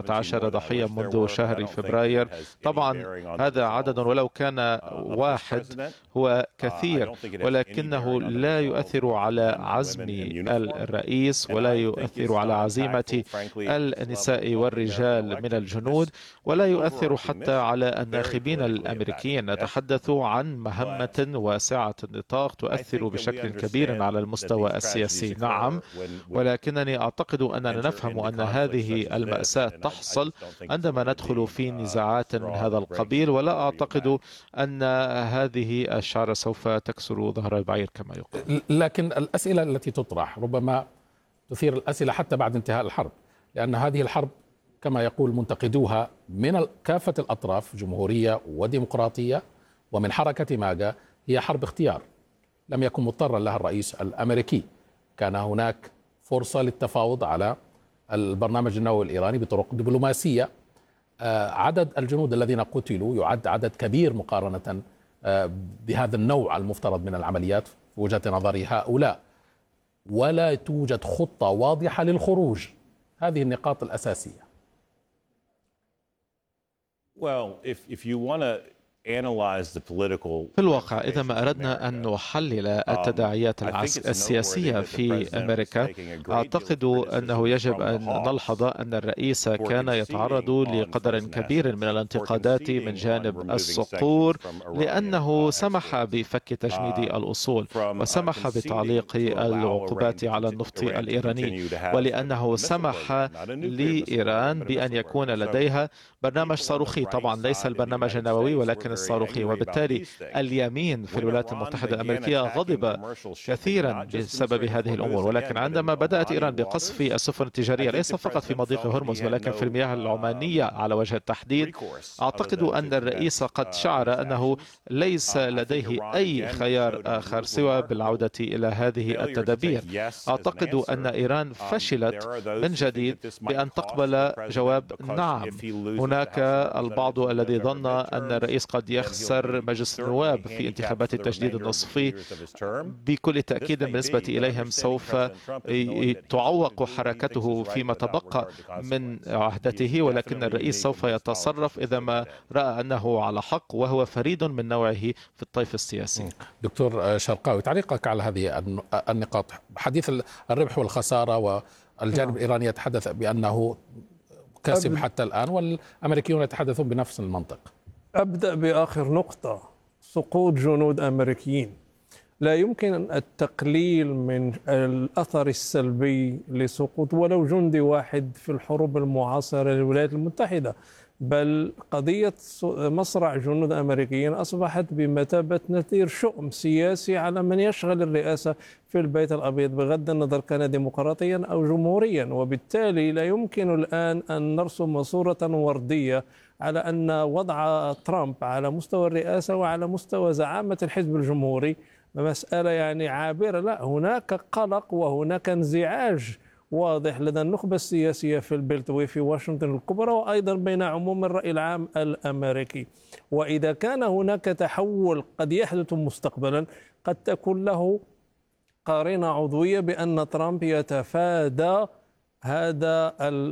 17 ضحية منذ شهر فبراير. طبعا هذا عدد ولو كان واحد هو كثير، ولكنه لا يؤثر على عزم الرئيس ولا يؤثر على عزيمة النساء والرجال من الجنود، ولا يؤثر حتى على الناخبين الأمريكيين. نتحدث عن مهمة واسعة النطاق تؤثر بشكل كبير على المستوى السياسي، نعم، ولكنني أعتقد أننا نفهم أن هذه المأساة تحصل عندما ندخل في نزاعات من هذا القبيل، ولا أعتقد أن هذه الشعرة سوف تكسر ظهر البعير كما يقول. لكن الأسئلة التي تطرح ربما تثير الأسئلة حتى بعد انتهاء الحرب، لأن هذه الحرب كما يقول منتقدوها من كافة الأطراف، جمهورية وديمقراطية ومن حركة ماجا، هي حرب اختيار لم يكن مضطرا لها الرئيس الأمريكي. كان هناك فرصة للتفاوض على البرنامج النووي الإيراني بطرق دبلوماسية. عدد الجنود الذين قتلوا يعد عدد كبير مقارنة بهذا النوع المفترض من العمليات في وجهة نظر هؤلاء، ولا توجد خطة واضحة للخروج. هذه النقاط الأساسية. في الواقع إذا ما أردنا أن نحلل التداعيات السياسية في أمريكا، أعتقد أنه يجب أن نلحظ أن الرئيس كان يتعرض لقدر كبير من الانتقادات من جانب الصقور، لأنه سمح بفك تجميد الأصول وسمح بتعليق العقوبات على النفط الإيراني، ولأنه سمح لإيران بأن يكون لديها برنامج صاروخي، طبعا ليس البرنامج النووي ولكن الصاروخي. وبالتالي اليمين في الولايات المتحدة الأمريكية غضب كثيرا بسبب هذه الأمور، ولكن عندما بدأت إيران بقصف السفن التجارية ليس فقط في مضيق هرمز ولكن في المياه العمانية على وجه التحديد، أعتقد أن الرئيس قد شعر أنه ليس لديه أي خيار آخر سوى بالعودة إلى هذه التدابير. أعتقد أن إيران فشلت من جديد بأن تقبل جواب نعم. هناك البعض الذي ظن أن الرئيس قد يخسر مجلس النواب في انتخابات التجديد النصفي. بكل تأكيد بالنسبة إليهم سوف تعوق حركته فيما تبقى من عهدته، ولكن الرئيس سوف يتصرف إذا ما رأى أنه على حق، وهو فريد من نوعه في الطيف السياسي. دكتور شرقاوي، تعليقك على هذه النقاط، حديث الربح والخسارة، والجانب الإيراني يتحدث بأنه كسب حتى الآن والأمريكيون يتحدثون بنفس المنطق. أبدأ بآخر نقطة، سقوط جنود أمريكيين. لا يمكن التقليل من الأثر السلبي لسقوط ولو جندي واحد في الحروب المعاصرة للولايات المتحدة، بل قضية مصرع جنود أمريكيين أصبحت بمثابة نثير شؤم سياسي على من يشغل الرئاسة في البيت الأبيض، بغض النظر كان ديمقراطيا أو جمهوريا. وبالتالي لا يمكن الآن أن نرسم صورة وردية على أن وضع ترامب على مستوى الرئاسة وعلى مستوى زعامة الحزب الجمهوري مسألة يعني عابرة. لا، هناك قلق وهناك انزعاج واضح لدى النخبة السياسية في البلتوي في واشنطن الكبرى، وأيضا بين عموم الرأي العام الأمريكي. وإذا كان هناك تحول قد يحدث مستقبلا، قد تكون له قارنة عضوية بأن ترامب يتفادى هذا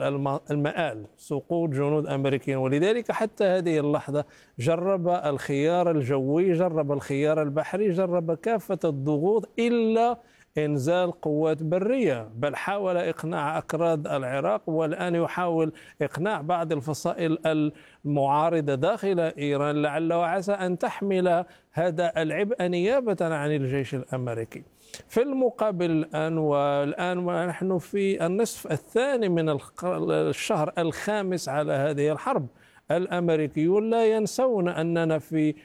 المآل، سقوط جنود أمريكيين. ولذلك حتى هذه اللحظة جرب الخيار الجوي، جرب الخيار البحري، جرب كافة الضغوط إلا إنزال قوات برية، بل حاول إقناع أكراد العراق، والآن يحاول إقناع بعض الفصائل المعارضة داخل إيران لعل وعسى أن تحمل هذا العبء نيابة عن الجيش الأمريكي. في المقابل والآن ونحن في النصف الثاني من الشهر الخامس على هذه الحرب، الأمريكيون لا ينسون أننا في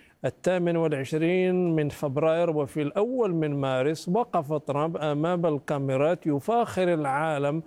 28 من فبراير وفي الأول من مارس وقف ترامب أمام الكاميرات يفاخر العالم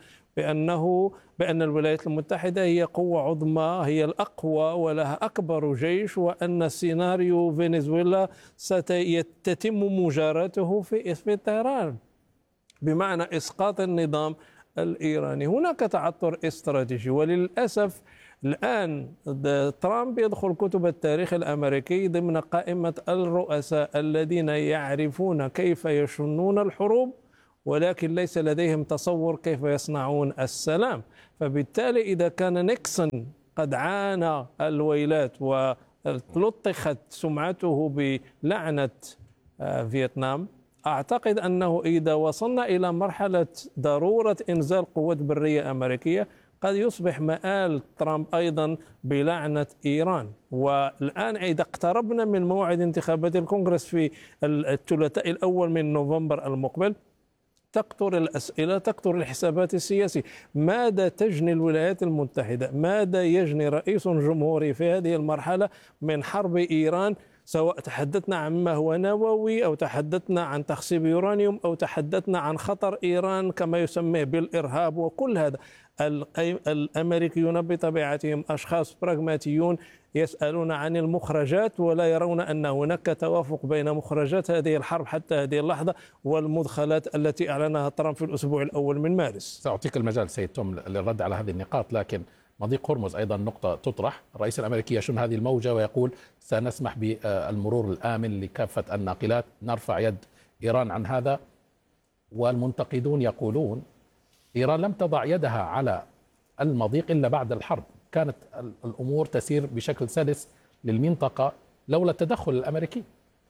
بأن الولايات المتحدة هي قوة عظمى، هي الأقوى ولها أكبر جيش، وأن سيناريو فنزويلا ستتم مجاراته في طهران، بمعنى إسقاط النظام الإيراني. هناك تعثر استراتيجي، وللأسف الآن ترامب يدخل كتب التاريخ الأمريكي ضمن قائمة الرؤساء الذين يعرفون كيف يشنون الحروب ولكن ليس لديهم تصور كيف يصنعون السلام. فبالتالي إذا كان نيكسون قد عانى الويلات ولطخت سمعته بلعنة فيتنام، أعتقد أنه إذا وصلنا إلى مرحلة ضرورة إنزال قوات برية أمريكية قد يصبح مآل ترامب أيضا بلعنة إيران. والآن إذا اقتربنا من موعد انتخابات الكونغرس في الثلاثاء الأول من نوفمبر المقبل، تكثر الأسئلة، تكثر الحسابات السياسية. ماذا تجني الولايات المتحدة؟ ماذا يجني رئيس جمهوري في هذه المرحلة من حرب إيران، سواء تحدثنا عن ما هو نووي أو تحدثنا عن تخصيب يورانيوم أو تحدثنا عن خطر إيران كما يسميه بالإرهاب وكل هذا. الأمريكيون بطبيعتهم أشخاص براغماتيون يسألون عن المخرجات ولا يرون أن هناك توافق بين مخرجات هذه الحرب حتى هذه اللحظة والمدخلات التي أعلنها ترامب في الأسبوع الأول من مارس. سأعطيك المجال سيد توم للرد على هذه النقاط، لكن مضيق هرمز أيضا نقطة تطرح. الرئيس الأمريكي يشن هذه الموجة ويقول سنسمح بالمرور الآمن لكافة الناقلات، نرفع يد إيران عن هذا. والمنتقدون يقولون إيران لم تضع يدها على المضيق إلا بعد الحرب، كانت الأمور تسير بشكل سلس للمنطقة لولا التدخل الأمريكي.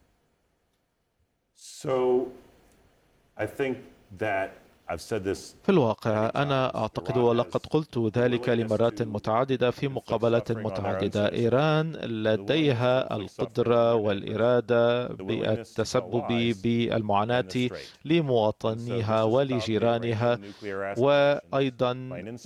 في الواقع أنا أعتقد ولقد قلت ذلك لمرات متعددة في مقابلات متعددة، إيران لديها القدرة والإرادة بالتسبب بالمعاناة لمواطنيها ولجيرانها، وأيضا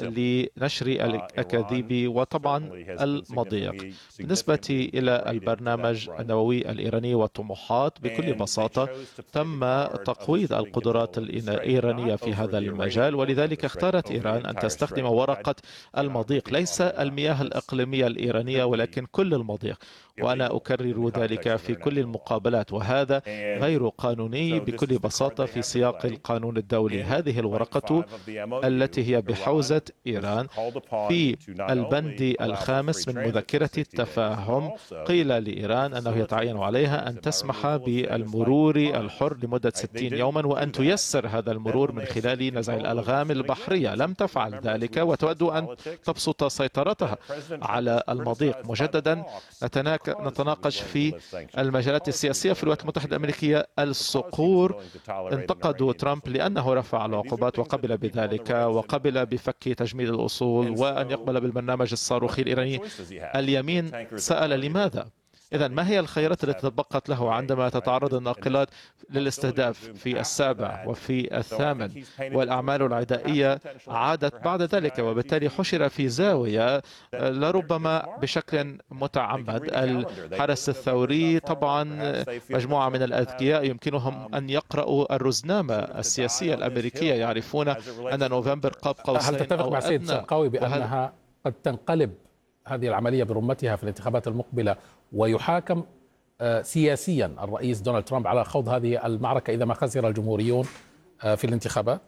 لنشر الأكاذيب وطبعا المضيق. بالنسبة إلى البرنامج النووي الإيراني والطموحات، بكل بساطة تم تقويض القدرات الإيرانية في هذا المجال، ولذلك اختارت إيران أن تستخدم ورقة المضيق، ليس المياه الإقليمية الإيرانية ولكن كل المضيق، وأنا أكرر ذلك في كل المقابلات، وهذا غير قانوني بكل بساطة في سياق القانون الدولي. هذه الورقة التي هي بحوزة إيران في البند الخامس من مذكرة التفاهم قيل لإيران أنه يتعين عليها أن تسمح بالمرور الحر لمدة 60 يوما وأن تيسر هذا المرور من خلال نزع الألغام البحرية. لم تفعل ذلك وتود أن تبسط سيطرتها على المضيق. مجددا نتناقش في المجالات السياسية في الولايات المتحدة الأمريكية. الصقور انتقدوا ترامب لأنه رفع العقوبات وقبل بذلك، وقبل بفك تجميد الأصول وأن يقبل بالبرنامج الصاروخي الإيراني. اليمين سأل لماذا؟ إذن ما هي الخيارات التي تبقت له عندما تتعرض الناقلات للاستهداف في 7 وفي 8 والأعمال العدائية عادت بعد ذلك، وبالتالي حشر في زاوية لربما بشكل متعمد. الحرس الثوري طبعا مجموعة من الأذكياء يمكنهم أن يقرأوا الرزنامة السياسية الأمريكية، يعرفون أن نوفمبر قاب قوسين. هل تتفق مع سيد شرقاوي بأنها قد تنقلب هذه العملية برمتها في الانتخابات المقبلة ويحاكم سياسيا الرئيس دونالد ترامب على خوض هذه المعركة إذا ما خسر الجمهوريون في الانتخابات؟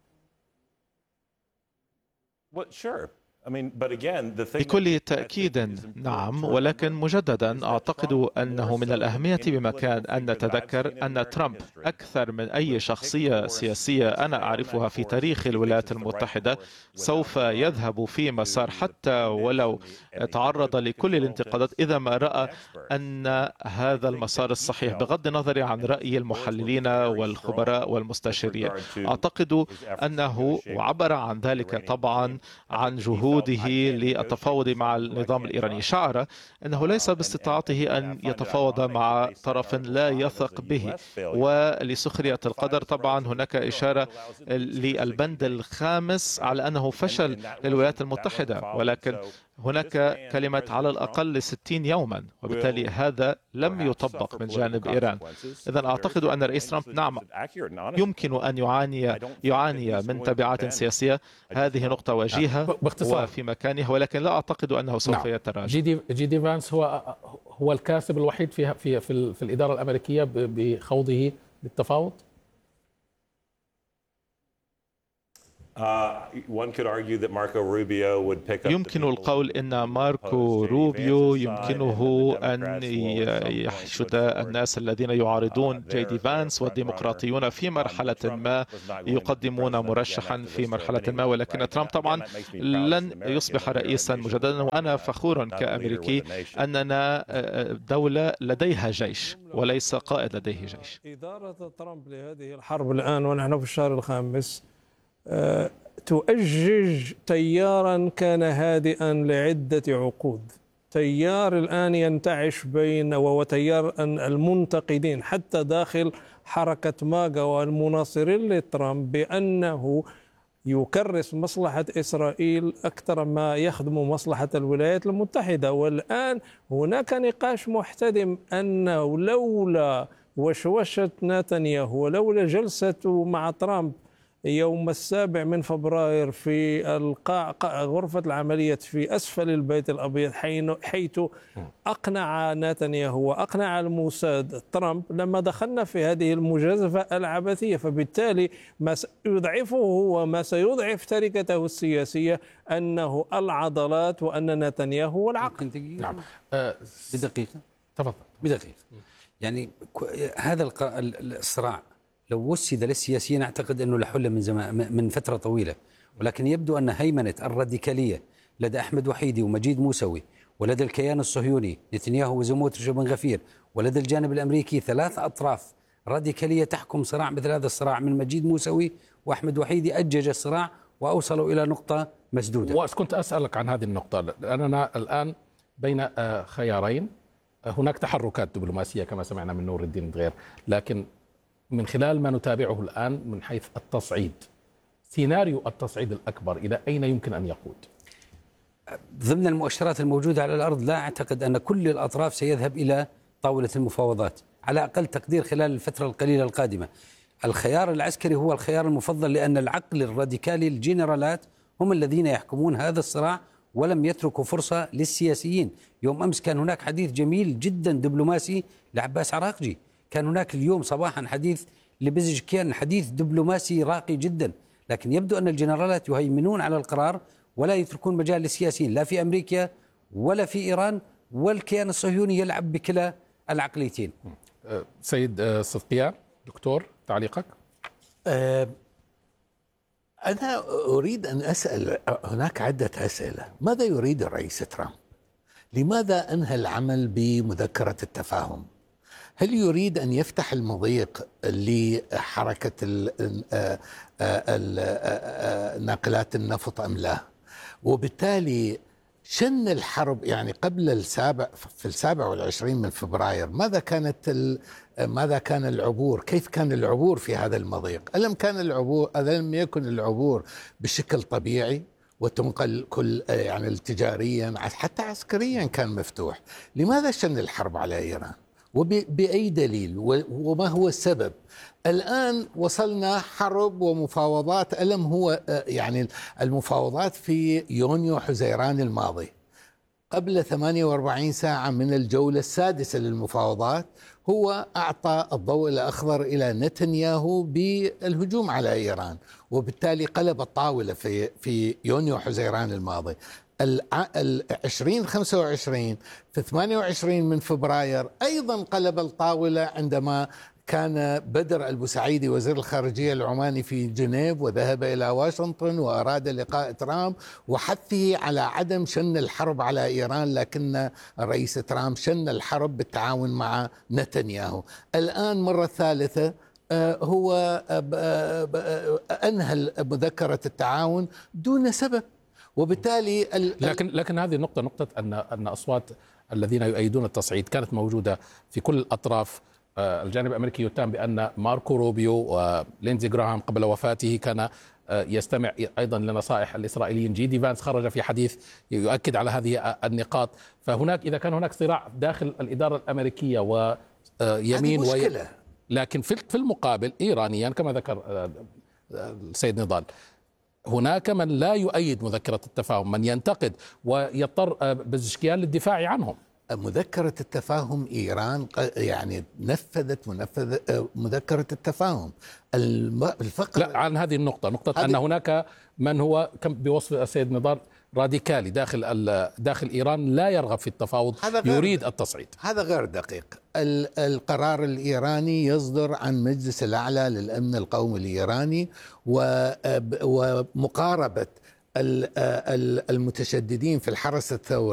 بكل تأكيد نعم، ولكن مجددا أعتقد أنه من الأهمية بمكان أن نتذكر أن ترامب أكثر من أي شخصية سياسية أنا أعرفها في تاريخ الولايات المتحدة سوف يذهب في مسار، حتى ولو تعرض لكل الانتقادات، إذا ما رأى أن هذا المسار الصحيح، بغض النظر عن رأي المحللين والخبراء والمستشارين. أعتقد أنه عبر عن ذلك طبعا عن جهوده للتفاوض مع النظام الإيراني. شعر أنه ليس باستطاعته أن يتفاوض مع طرف لا يثق به، ولسخرية القدر طبعا هناك إشارة للبند الخامس على أنه فشل للولايات المتحدة، ولكن هناك كلمة على الأقل 60 يوما، وبالتالي هذا لم يطبق من جانب إيران. إذن أعتقد أن الرئيس ترامب نعم يمكن أن يعاني من تبعات سياسية، هذه نقطة وجيهة وفي مكانها، ولكن لا أعتقد أنه سوف يتراجع. جي دي فانس هو الكاسب الوحيد في الإدارة الأمريكية بخوضه للتفاوض. يمكن القول أن ماركو روبيو يمكنه أن يحشد الناس الذين يعارضون جي دي فانس، والديمقراطيون في مرحلة ما يقدمون مرشحا في مرحلة ما، ولكن ترامب طبعا لن يصبح رئيسا مجددا. وأنا فخور كأمريكي أننا دولة لديها جيش وليس قائد لديه جيش. إدارة ترامب لهذه الحرب الآن ونحن في الشهر الخامس تؤجج تيارا كان هادئا لعدة عقود. تيار الآن ينتعش بين وتيار المنتقدين حتى داخل حركة ماغا والمناصرين لترامب بأنه يكرس مصلحة إسرائيل أكثر ما يخدم مصلحة الولايات المتحدة. والآن هناك نقاش محتدم أنه لولا وشوشة نتنياهو ولولا جلسته مع ترامب يوم 7 فبراير في غرفة العمليات في أسفل البيت الأبيض حيث أقنع نتنياهو وأقنع الموساد ترامب، لما دخلنا في هذه المجازفة العبثية. فبالتالي ما سيضعفه وما سيضعف تركته السياسية أنه العضلات وأن نتنياهو هو العقل. نعم. بدقيقة تفضل. بدقيقة يعني هذا الصراع لو وسد للسياسيين أعتقد أنه لحل من زمان من فترة طويلة، ولكن يبدو أن هيمنة الراديكالية لدى أحمد وحيدي ومجيد موسوي ولدى الكيان الصهيوني نتنياهو وزموتريش وبن غفير ولدى الجانب الأمريكي 3 أطراف راديكالية تحكم صراع مثل هذا الصراع من مجيد موسوي وأحمد وحيدي أجج الصراع وأوصلوا إلى نقطة مسدودة. وكنت أسألك عن هذه النقطة لأننا الآن بين خيارين. هناك تحركات دبلوماسية كما سمعنا من نور الدين الدغير، لكن من خلال ما نتابعه الآن من حيث التصعيد، سيناريو التصعيد الأكبر إلى أين يمكن أن يقود؟ ضمن المؤشرات الموجودة على الأرض لا أعتقد أن كل الأطراف سيذهب إلى طاولة المفاوضات على أقل تقدير خلال الفترة القليلة القادمة. الخيار العسكري هو الخيار المفضل لأن العقل الراديكالي الجنرالات هم الذين يحكمون هذا الصراع ولم يتركوا فرصة للسياسيين. يوم أمس كان هناك حديث جميل جدا دبلوماسي لعباس عراقجي، كان هناك اليوم صباحا حديث لبزشكيان، حديث دبلوماسي راقي جدا. لكن يبدو أن الجنرالات يهيمنون على القرار ولا يتركون مجال للسياسيين لا في أمريكا ولا في إيران، والكيان الصهيوني يلعب بكلا العقليتين. سيد صدقيان دكتور تعليقك؟ أنا أريد أن أسأل، هناك عدة أسئلة. ماذا يريد الرئيس ترامب؟ لماذا أنهى العمل بمذكرة التفاهم؟ هل يريد أن يفتح المضيق لحركة ناقلات النفط أم لا؟ وبالتالي شن الحرب يعني قبل في 27 فبراير ماذا كان العبور؟ كيف كان العبور في هذا المضيق؟ ألم يكن العبور بشكل طبيعي وتنقل كل يعني تجاريا حتى عسكريا كان مفتوح؟ لماذا شن الحرب على إيران؟ وبأي دليل؟ وما هو السبب؟ الآن وصلنا حرب ومفاوضات. ألم هو يعني المفاوضات في يونيو حزيران الماضي قبل 48 ساعة من الجولة السادسة للمفاوضات هو أعطى الضوء الأخضر إلى نتنياهو بالهجوم على إيران، وبالتالي قلب الطاولة في يونيو حزيران الماضي. 2025 في 28 فبراير أيضا قلب الطاولة عندما كان بدر البوسعيدي وزير الخارجية العماني في جنيف وذهب إلى واشنطن وأراد لقاء ترامب وحثه على عدم شن الحرب على إيران، لكن الرئيس ترامب شن الحرب بالتعاون مع نتنياهو. الآن مرة ثالثة هو أنهى مذكرة التعاون دون سبب، وبالتالي لكن هذه النقطة، نقطة أن أصوات الذين يؤيدون التصعيد كانت موجودة في كل الأطراف. الجانب الأمريكي يتهم بأن ماركو روبيو ولينزي جراهام قبل وفاته كان يستمع أيضا لنصائح الإسرائيليين. جي دي فانس خرج في حديث يؤكد على هذه النقاط. فهناك إذا كان هناك صراع داخل الإدارة الأمريكية ويمين لكن في المقابل إيرانيا كما ذكر السيد نضال هناك من لا يؤيد مذكرة التفاهم، من ينتقد ويضطر بزشكيان للدفاع عنهم. مذكرة التفاهم إيران يعني نفذت مذكرة التفاهم. الفقر لا، عن هذه النقطة، نقطة أن هناك من هو بوصف السيد نضال راديكالي داخل إيران لا يرغب في التفاوض، يريد التصعيد. هذا غير دقيق. القرار الإيراني يصدر عن مجلس الأعلى للأمن القومي الإيراني، ومقاربة المتشددين في الحرس الثوري